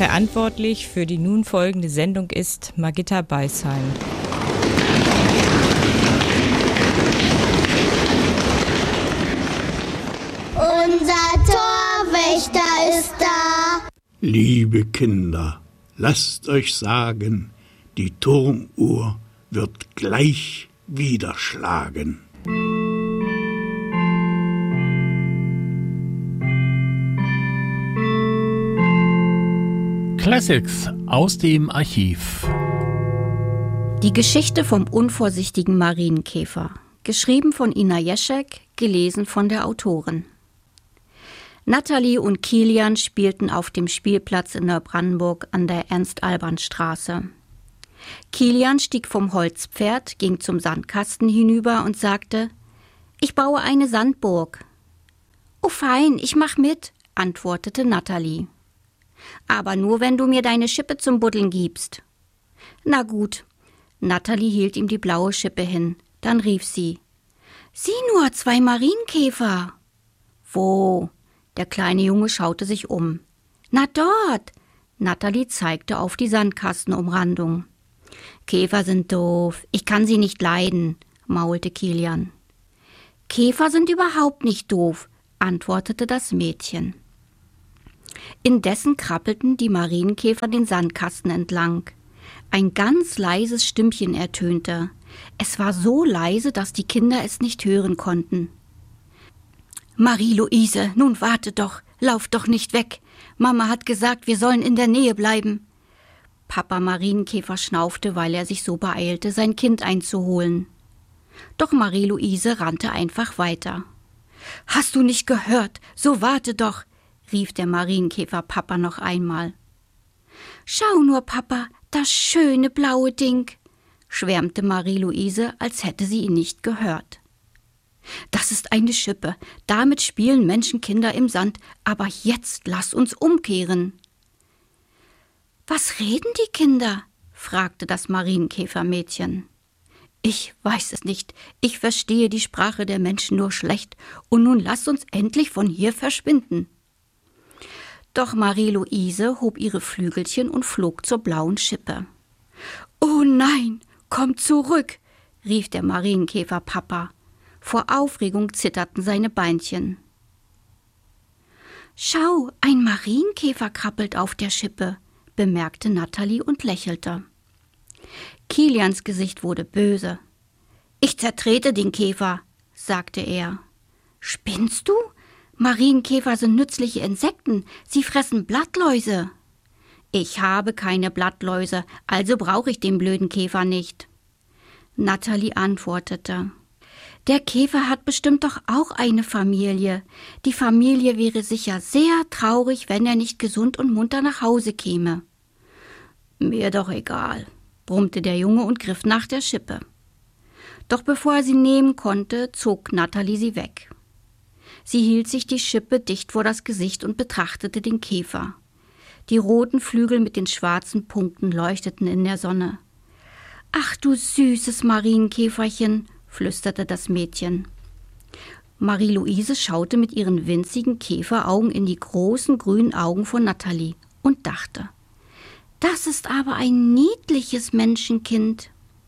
Verantwortlich für die nun folgende Sendung ist Margitta Beisheim. Unser Torwächter ist da. Liebe Kinder, lasst euch sagen, die Turmuhr wird gleich wieder schlagen. Classics aus dem Archiv. Die Geschichte vom unvorsichtigen Marienkäfer. Geschrieben von Ina Jeschek, gelesen von der Autorin. Natalie und Kilian spielten auf dem Spielplatz in Neubrandenburg an der Ernst-Alban-Straße. Kilian stieg vom Holzpferd, ging zum Sandkasten hinüber und sagte: »Ich baue eine Sandburg.« »Oh fein, ich mach mit«, antwortete Natalie. »Aber nur, wenn du mir deine Schippe zum Buddeln gibst.« »Na gut.« Natalie hielt ihm die blaue Schippe hin. Dann rief sie: »Sieh nur, 2 Marienkäfer!« »Wo?« Der kleine Junge schaute sich um. »Na dort!« Natalie zeigte auf die Sandkastenumrandung. »Käfer sind doof, ich kann sie nicht leiden«, maulte Kilian. »Käfer sind überhaupt nicht doof«, antwortete das Mädchen. Indessen krabbelten die Marienkäfer den Sandkasten entlang. Ein ganz leises Stimmchen ertönte. Es war so leise, dass die Kinder es nicht hören konnten. »Marie-Luise, nun warte doch, lauf doch nicht weg. Mama hat gesagt, wir sollen in der Nähe bleiben.« Papa Marienkäfer schnaufte, weil er sich so beeilte, sein Kind einzuholen. Doch Marie-Luise rannte einfach weiter. »Hast du nicht gehört? So warte doch«, rief der Marienkäfer Papa noch einmal. »Schau nur, Papa, das schöne blaue Ding«, schwärmte Marie-Luise, als hätte sie ihn nicht gehört. »Das ist eine Schippe, damit spielen Menschenkinder im Sand, aber jetzt lass uns umkehren.« »Was reden die Kinder?«, fragte das Marienkäfermädchen. »Ich weiß es nicht, ich verstehe die Sprache der Menschen nur schlecht, und nun lass uns endlich von hier verschwinden.« Doch Marie-Luise hob ihre Flügelchen und flog zur blauen Schippe. »Oh nein, komm zurück«, rief der Marienkäfer Papa. Vor Aufregung zitterten seine Beinchen. »Schau, ein Marienkäfer krabbelt auf der Schippe«, bemerkte Natalie und lächelte. Kilians Gesicht wurde böse. »Ich zertrete den Käfer«, sagte er. »Spinnst du? Marienkäfer sind nützliche Insekten, sie fressen Blattläuse.« »Ich habe keine Blattläuse, also brauche ich den blöden Käfer nicht.« Natalie antwortete: »Der Käfer hat bestimmt doch auch eine Familie. Die Familie wäre sicher sehr traurig, wenn er nicht gesund und munter nach Hause käme.« »Mir doch egal«, brummte der Junge und griff nach der Schippe. Doch bevor er sie nehmen konnte, zog Natalie sie weg. Sie hielt sich die Schippe dicht vor das Gesicht und betrachtete den Käfer. Die roten Flügel mit den schwarzen Punkten leuchteten in der Sonne. »Ach du süßes Marienkäferchen«, flüsterte das Mädchen. Marie-Luise schaute mit ihren winzigen Käferaugen in die großen grünen Augen von Natalie und dachte: »Das ist aber ein niedliches Menschenkind.«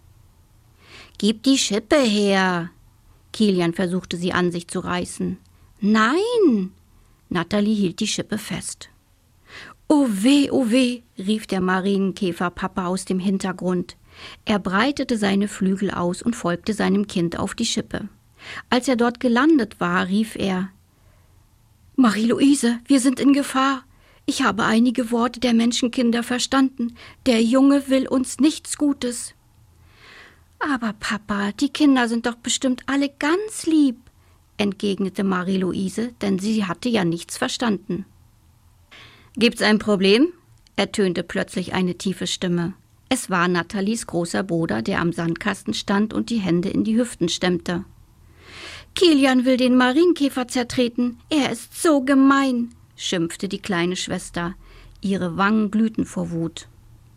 »Gib die Schippe her!« Kilian versuchte sie an sich zu reißen. »Nein!« Natalie hielt die Schippe fest. »Oh weh, rief der Marienkäfer-Papa aus dem Hintergrund. Er breitete seine Flügel aus und folgte seinem Kind auf die Schippe. Als er dort gelandet war, rief er: »Marie-Luise, wir sind in Gefahr. Ich habe einige Worte der Menschenkinder verstanden. Der Junge will uns nichts Gutes.« »Aber Papa, die Kinder sind doch bestimmt alle ganz lieb«, entgegnete Marie-Luise, denn sie hatte ja nichts verstanden. »Gibt's ein Problem?«, ertönte plötzlich eine tiefe Stimme. Es war Natalies großer Bruder, der am Sandkasten stand und die Hände in die Hüften stemmte. »Kilian will den Marienkäfer zertreten. Er ist so gemein«, schimpfte die kleine Schwester. Ihre Wangen glühten vor Wut.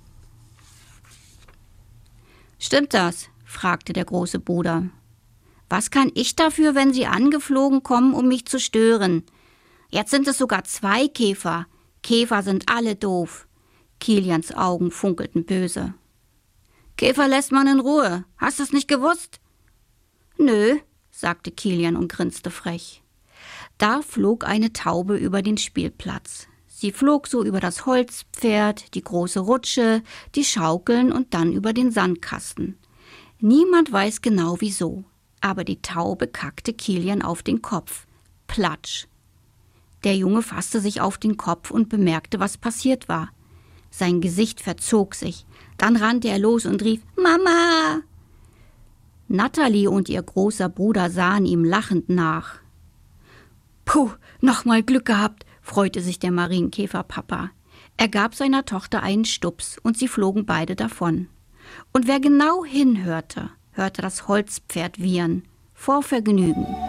»Stimmt das?«, fragte der große Bruder. »Was kann ich dafür, wenn sie angeflogen kommen, um mich zu stören? Jetzt sind es sogar 2 Käfer. Käfer sind alle doof. Kilians Augen funkelten böse. »Käfer lässt man in Ruhe. Hast du's nicht gewusst?« »Nö«, sagte Kilian und grinste frech. Da flog eine Taube über den Spielplatz. Sie flog so über das Holzpferd, die große Rutsche, die Schaukeln und dann über den Sandkasten. Niemand weiß genau wieso, aber die Taube kackte Kilian auf den Kopf. Platsch. Der Junge fasste sich auf den Kopf und bemerkte, was passiert war. Sein Gesicht verzog sich. Dann rannte er los und rief, »Mama!« Natalie und ihr großer Bruder sahen ihm lachend nach. »Puh, nochmal Glück gehabt«, freute sich der Marienkäferpapa. Er gab seiner Tochter einen Stups und sie flogen beide davon. Und wer genau hinhörte, hörte das Holzpferd wiehern, vor Vergnügen.